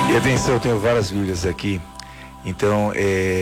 E atenção, eu tenho várias Bíblias aqui. Então,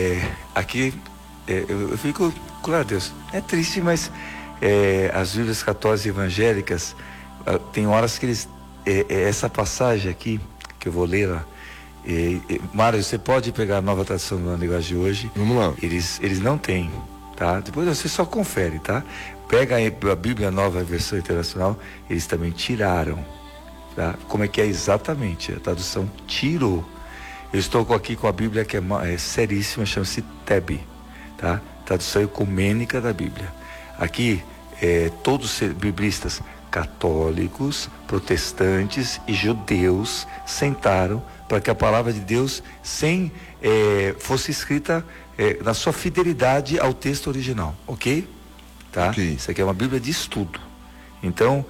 eu fico, claro, Deus, é triste, mas as Bíblias católicas e evangélicas, tem horas que eles, essa passagem aqui, que eu vou ler lá, Mário, você pode pegar a Nova Tradução da Linguagem de hoje. Vamos lá. Eles não têm, tá? Depois você só confere, tá? Pega aí a Bíblia Nova, a versão internacional, eles também tiraram, tá? Como é que é exatamente? A tradução tirou. Eu estou aqui com a Bíblia que é seríssima, chama-se TEB, tá? Tradução ecumênica da Bíblia. Aqui, todos os biblistas católicos, protestantes e judeus sentaram para que a palavra de Deus fosse escrita na sua fidelidade ao texto original, ok? Tá? Okay. Isso aqui é uma Bíblia de estudo. Então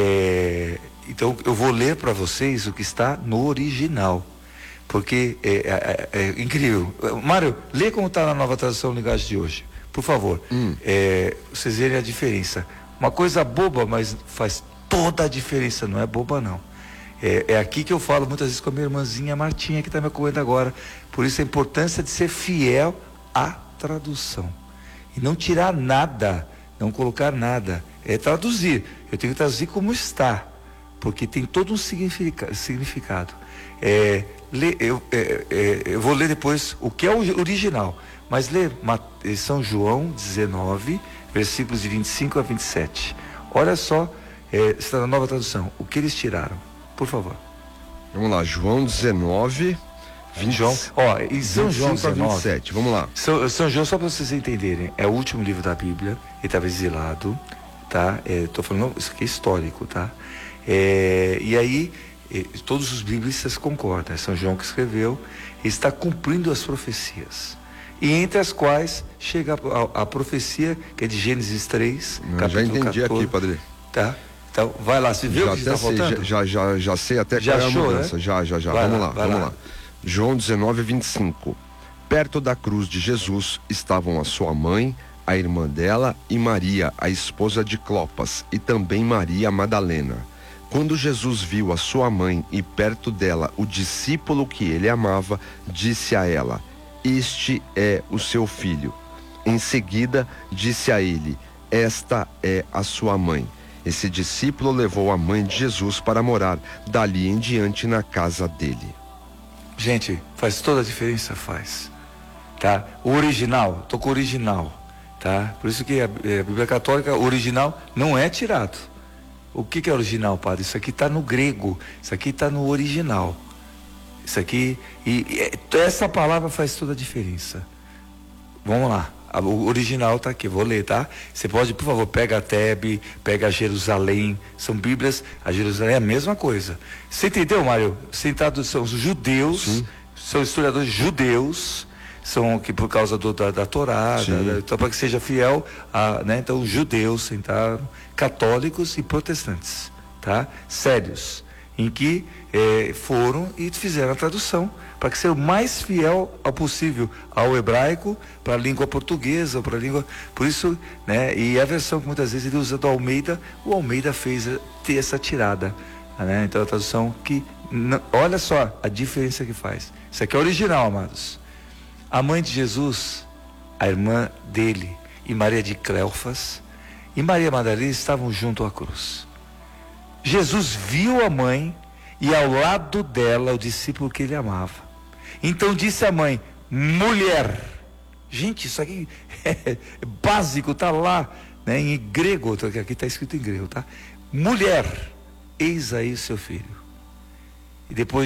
eu vou ler para vocês o que está no original, porque é incrível. Mário, lê como está na Nova Tradução Linguagem de hoje, por favor. Vocês verem a diferença. Uma coisa boba, mas faz toda a diferença, não é boba não. É aqui que eu falo muitas vezes com a minha irmãzinha Martinha, que está me acompanhando agora. Por isso a importância de ser fiel à tradução. E não tirar nada, não colocar nada. É traduzir. Eu tenho que traduzir como está, porque tem todo um significado. Eu vou ler depois o que é o original, mas lê São João 19, versículos de 25 a 27. Olha só, está na Nova Tradução, o que eles tiraram. Por favor. Vamos lá, João 19, 20, João, em São João 19, 27, vamos lá. São João, só para vocês entenderem, é o último livro da Bíblia, ele estava exilado, tá? Estou falando, isso aqui é histórico, tá? E aí, todos os biblistas concordam, é São João que escreveu, ele está cumprindo as profecias. E entre as quais chega a profecia, que é de Gênesis 3, Eu já entendi 14, aqui, padre. Tá? Então, vai lá, se vê o que está faltando? Já sei até já qual é a achou, mudança. Né? Já. Vamos lá. João 19, 25. Perto da cruz de Jesus estavam a sua mãe, a irmã dela e Maria, a esposa de Clopas, e também Maria Madalena. Quando Jesus viu a sua mãe e perto dela o discípulo que ele amava, disse a ela: "Este é o seu filho." Em seguida, disse a ele: "Esta é a sua mãe." Esse discípulo levou a mãe de Jesus para morar dali em diante na casa dele. Gente, faz toda a diferença, faz. Tá? O original, tô com o original, tá? Por isso que a Bíblia Católica, o original não é tirado. O que é original, padre? Isso aqui está no grego, isso aqui está no original. Isso aqui, essa palavra faz toda a diferença. Vamos lá. O original está aqui, vou ler, tá? Você pode, por favor, pega a Tebe, pega a Jerusalém, são Bíblias, a Jerusalém é a mesma coisa. Você entendeu, Mário? São os judeus, sim, são historiadores judeus, são que por causa da Torá, então para que seja fiel, né? Então os judeus sentaram, católicos e protestantes, tá? Sérios, em que foram e fizeram a tradução, para que seja o mais fiel ao possível ao hebraico, para a língua portuguesa, para a língua, por isso, né? E a versão que muitas vezes ele usa do Almeida, o Almeida fez ter essa tirada, né? Então a tradução que, olha só a diferença que faz. Isso aqui é original, amados. A mãe de Jesus, a irmã dele e Maria de Cleofas e Maria Madalena estavam junto à cruz. Jesus viu a mãe e ao lado dela o discípulo que ele amava. Então disse a mãe: mulher. Gente, isso aqui é básico, está lá, né, em grego, aqui está escrito em grego, tá? Mulher, eis aí o seu filho. E depois